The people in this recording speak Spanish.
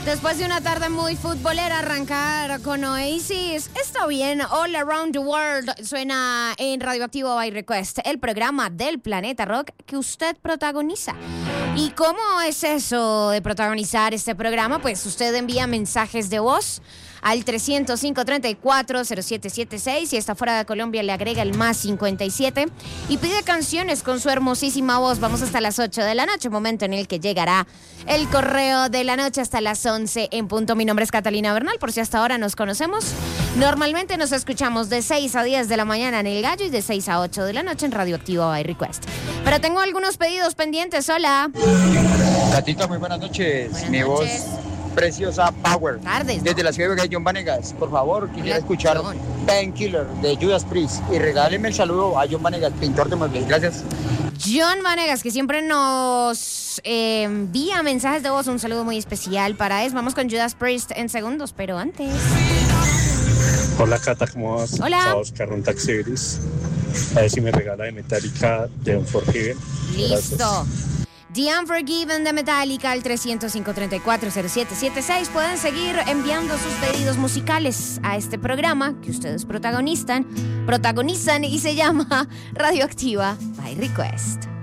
Después de una tarde muy futbolera, arrancar con Oasis está bien. All Around the World suena en Radioactivo by Request, el programa del Planeta Rock que usted protagoniza. ¿Y cómo es eso de protagonizar este programa? Pues usted envía mensajes de voz al 305-34-0776. Si está fuera de Colombia, le agrega el +57 y pide canciones con su hermosísima voz. Vamos hasta las 8 de la noche, momento en el que llegará el correo de la noche hasta las 11 en punto. Mi nombre es Catalina Bernal, por si hasta ahora nos conocemos. Normalmente nos escuchamos de 6 a 10 de la mañana en El Gallo y de 6 a 8 de la noche en Radioactivo by Request. Pero tengo algunos pedidos pendientes. Hola. Gatita, muy buenas noches. Buenas Mi noches. voz preciosa Power. Tardes, ¿no? Desde la ciudad de John Vanegas. Por favor, quisiera Hola, escuchar John. Painkiller de Judas Priest. Y regáleme el saludo a John Vanegas, pintor de muebles. Gracias. John Vanegas, que siempre nos envía mensajes de voz. Un saludo muy especial para él. Vamos con Judas Priest en segundos, pero antes... Hola Cata, ¿cómo vas? Hola. Soy Oscar, un taxi gris. A ver si me regala de Metallica de Unforgiven. Listo. The Unforgiven de Metallica al 305-34-0776. Pueden seguir enviando sus pedidos musicales a este programa que ustedes protagonizan y se llama Radioactiva by Request.